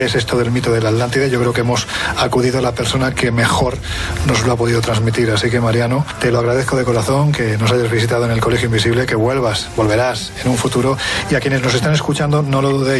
es esto del mito de la Atlántida. Yo creo que hemos acudido a la persona que mejor nos lo ha podido transmitir. Así que, Mariano, te lo agradezco de corazón que nos hayas visitado en el Colegio Invisible, que volverás en un futuro. Y a quienes nos están escuchando, no lo dudéis.